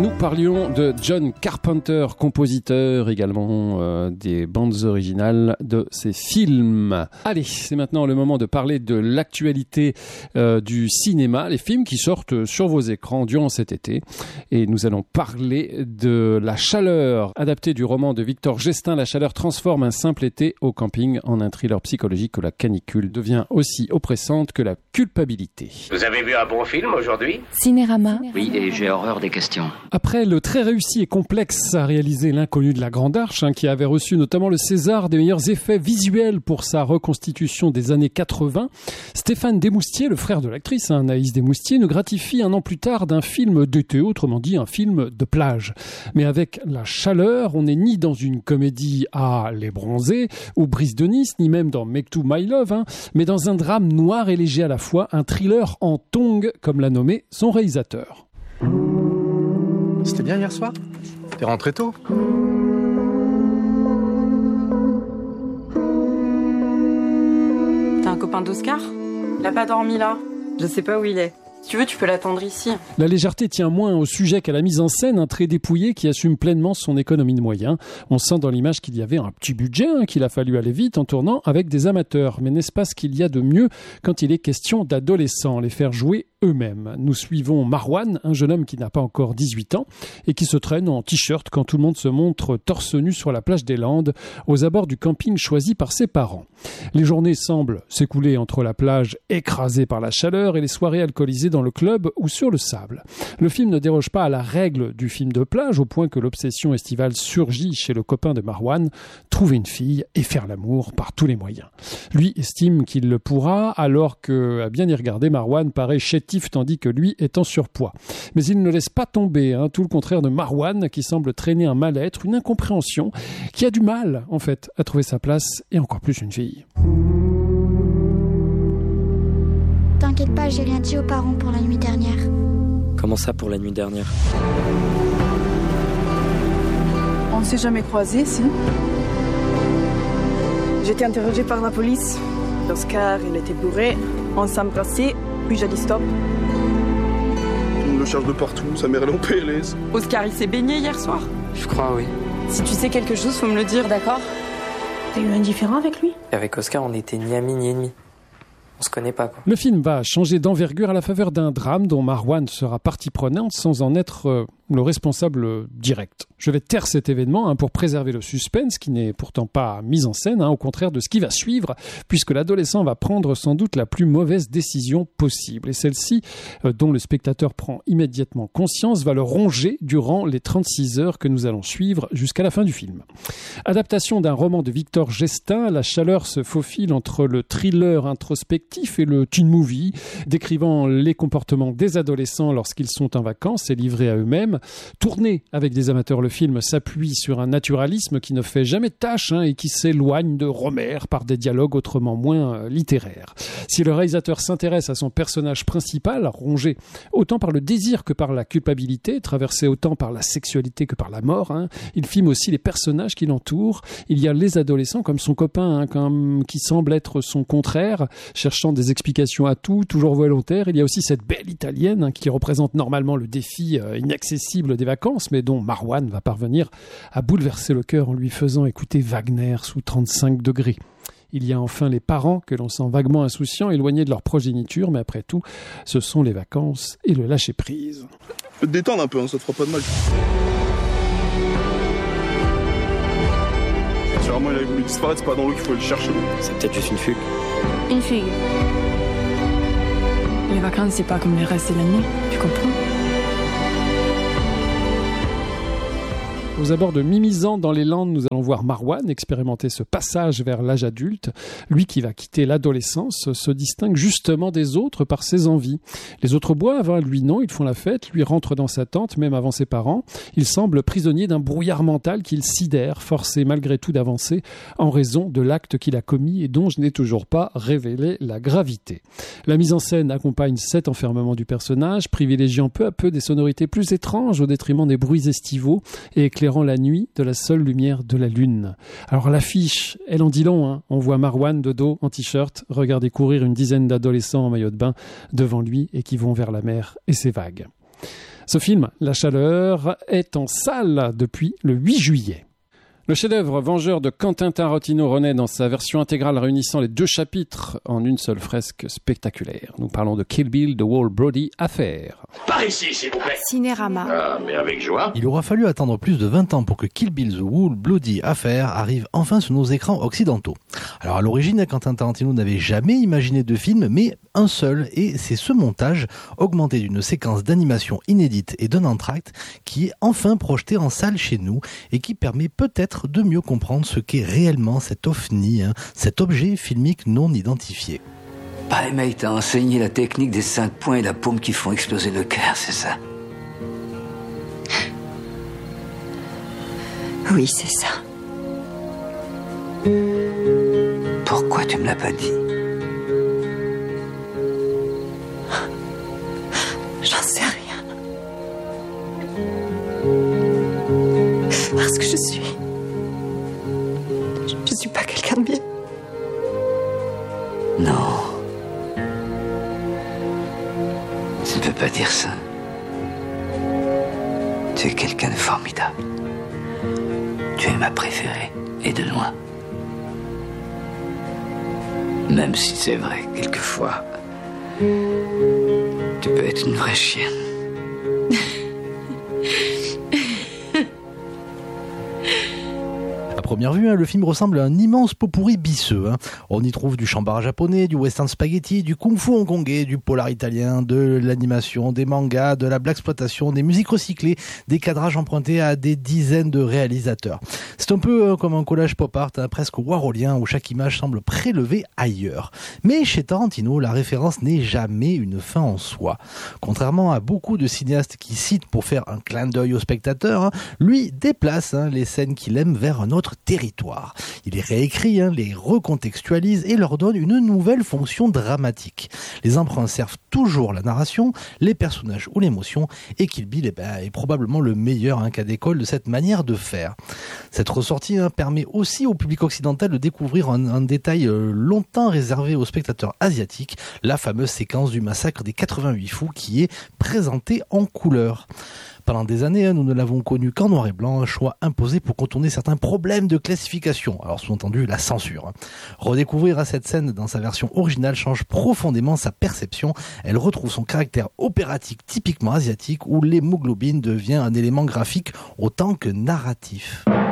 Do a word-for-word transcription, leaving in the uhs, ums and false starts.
Nous parlions de John Carpenter, compositeur également euh, des bandes originales de ses films. Allez, c'est maintenant le moment de parler de l'actualité euh, du cinéma, les films qui sortent sur vos écrans durant cet été. Et nous allons parler de La Chaleur, adapté du roman de Victor Gestin. La Chaleur transforme un simple été au camping en un thriller psychologique où la canicule devient aussi oppressante que la culpabilité. Vous avez vu un bon film aujourd'hui ? Cinérama. Oui, et j'ai horreur des questions. Après le très réussi et complexe à réaliser L'inconnu de la Grande Arche, hein, qui avait reçu notamment le César des meilleurs effets visuels pour sa reconstitution des années quatre-vingts, Stéphane Desmoustiers, le frère de l'actrice hein, Anaïs Desmoustiers, nous gratifie un an plus tard d'un film d'été, autrement dit un film de plage. Mais avec La Chaleur, on n'est ni dans une comédie à Les Bronzés ou Brise de Nice, ni même dans Make to My Love, hein, mais dans un drame noir et léger à la fois, un thriller en tongs, comme l'a nommé son réalisateur. C'était bien hier soir ? T'es rentré tôt ? T'as un copain d'Oscar ? Il a pas dormi là. Je sais pas où il est. Si tu veux, tu peux l'attendre ici. La légèreté tient moins au sujet qu'à la mise en scène, un trait dépouillé qui assume pleinement son économie de moyens. On sent dans l'image qu'il y avait un petit budget, hein, qu'il a fallu aller vite en tournant avec des amateurs. Mais n'est-ce pas ce qu'il y a de mieux quand il est question d'adolescents, les faire jouer eux-mêmes. Nous suivons Marwan, un jeune homme qui n'a pas encore dix-huit ans et qui se traîne en t-shirt quand tout le monde se montre torse nu sur la plage des Landes, aux abords du camping choisi par ses parents. Les journées semblent s'écouler entre la plage écrasée par la chaleur et les soirées alcoolisées dans le club ou sur le sable. Le film ne déroge pas à la règle du film de plage, au point que l'obsession estivale surgit chez le copain de Marwan, trouver une fille et faire l'amour par tous les moyens. Lui estime qu'il le pourra, alors que, à bien y regarder, Marwan paraît chétif tandis que lui est en surpoids. Mais il ne laisse pas tomber, hein, tout le contraire de Marwan, qui semble traîner un mal-être, une incompréhension, qui a du mal, en fait, à trouver sa place, et encore plus une fille. T'inquiète pas, j'ai rien dit aux parents pour la nuit dernière. Comment ça pour la nuit dernière ? On ne s'est jamais croisés, si ? J'étais interrogée par la police. Oscar, il était bourré. On s'est embrassé, puis j'ai dit stop. On le cherche de partout, sa mère elle est en P L S. Oscar, il s'est baigné hier soir ? Je crois, oui. Si tu sais quelque chose, faut me le dire, d'accord ? T'as eu un différend avec lui ? Avec Oscar, on n'était ni amis ni ennemis. On se connaît pas, quoi. Le film va changer d'envergure à la faveur d'un drame dont Marwan sera partie prenante sans en être euh, le responsable direct. Je vais taire cet événement hein, pour préserver le suspense qui n'est pourtant pas mis en scène, hein, au contraire de ce qui va suivre, puisque l'adolescent va prendre sans doute la plus mauvaise décision possible. Et celle-ci, euh, dont le spectateur prend immédiatement conscience, va le ronger durant les trente-six heures que nous allons suivre jusqu'à la fin du film. Adaptation d'un roman de Victor Gestin, La Chaleur se faufile entre le thriller introspectif et le teen movie, décrivant les comportements des adolescents lorsqu'ils sont en vacances et livrés à eux-mêmes. Tourné avec des amateurs, le film s'appuie sur un naturalisme qui ne fait jamais tâche hein, et qui s'éloigne de Romer par des dialogues autrement moins euh, littéraires. Si le réalisateur s'intéresse à son personnage principal, rongé autant par le désir que par la culpabilité, traversé autant par la sexualité que par la mort, hein, il filme aussi les personnages qui l'entourent. Il y a les adolescents comme son copain, hein, comme, qui semble être son contraire, cherchant des explications à tout, toujours volontaire. Il y a aussi cette belle italienne hein, qui représente normalement le défi euh, inaccessible des vacances, mais dont Marwan va parvenir à bouleverser le cœur en lui faisant écouter Wagner sous trente-cinq degrés. Il y a enfin les parents que l'on sent vaguement insouciants, éloignés de leur progéniture, mais après tout, ce sont les vacances et le lâcher-prise. Faut te détendre un peu, hein, ça te fera pas de mal. Si vraiment il avait voulu disparaître, c'est pas dans l'eau qu'il faut le chercher. C'est peut-être juste une fugue. Une fugue. Les vacances, c'est pas comme les restes de l'année, tu comprends ? Aux abords de Mimizan dans les Landes, nous allons voir Marwan expérimenter ce passage vers l'âge adulte. Lui qui va quitter l'adolescence se distingue justement des autres par ses envies. Les autres boivent, hein, lui non, ils font la fête, lui rentre dans sa tente, même avant ses parents. Il semble prisonnier d'un brouillard mental qu'il sidère, forcé malgré tout d'avancer en raison de l'acte qu'il a commis et dont je n'ai toujours pas révélé la gravité. La mise en scène accompagne cet enfermement du personnage, privilégiant peu à peu des sonorités plus étranges au détriment des bruits estivaux et éclairant la nuit de la seule lumière de la lune. Alors l'affiche, elle en dit long, hein. On voit Marwan de dos en t-shirt, regarder courir une dizaine d'adolescents en maillot de bain devant lui et qui vont vers la mer et ses vagues. Ce film, La Chaleur, est en salle depuis le huit juillet. Le chef-d'œuvre vengeur de Quentin Tarantino renaît dans sa version intégrale réunissant les deux chapitres en une seule fresque spectaculaire. Nous parlons de Kill Bill, The Whole Bloody Affair. Par ici, s'il vous plaît. Cinérama. Ah, mais avec joie. Il aura fallu attendre plus de vingt ans pour que Kill Bill, The Whole Bloody Affair arrive enfin sur nos écrans occidentaux. Alors à l'origine, Quentin Tarantino n'avait jamais imaginé de film, mais un seul, et c'est ce montage, augmenté d'une séquence d'animation inédite et d'un entracte, qui est enfin projeté en salle chez nous et qui permet peut-être de mieux comprendre ce qu'est réellement cet ovni, hein, cet objet filmique non identifié. Bah, le mec t'a enseigné la technique des cinq points et la paume qui font exploser le cœur, c'est ça? Oui, c'est ça. Pourquoi tu me l'as pas dit? J'en sais rien. Parce que je suis... Je suis pas quelqu'un de bien. Non. Tu ne peux pas dire ça. Tu es quelqu'un de formidable. Tu es ma préférée, et de loin. Même si c'est vrai, quelquefois, tu peux être une vraie chienne. À première vue, hein, le film ressemble à un immense pot-pourri bisseux. Hein. On y trouve du chambara japonais, du western spaghetti, du kung-fu hongkongais, du polar italien, de l'animation, des mangas, de la blaxploitation, des musiques recyclées, des cadrages empruntés à des dizaines de réalisateurs. C'est un peu euh, comme un collage pop art, hein, presque warholien, où chaque image semble prélevée ailleurs. Mais chez Tarantino, la référence n'est jamais une fin en soi. Contrairement à beaucoup de cinéastes qui citent pour faire un clin d'œil au spectateur, hein, lui déplace hein, les scènes qu'il aime vers un autre territoire. Il les réécrit, hein, les recontextualise et leur donne une nouvelle fonction dramatique. Les emprunts servent toujours la narration, les personnages ou l'émotion, et Kill Bill eh ben, est probablement le meilleur hein, cas d'école de cette manière de faire. Cette ressortie hein, permet aussi au public occidental de découvrir un, un détail euh, longtemps réservé aux spectateurs asiatiques, la fameuse séquence du massacre des quatre-vingt-huit fous qui est présentée en couleur. Pendant des années, nous ne l'avons connu qu'en noir et blanc, un choix imposé pour contourner certains problèmes de classification. Alors sous-entendu, la censure. Redécouvrir cette scène dans sa version originale change profondément sa perception. Elle retrouve son caractère opératique typiquement asiatique où l'hémoglobine devient un élément graphique autant que narratif.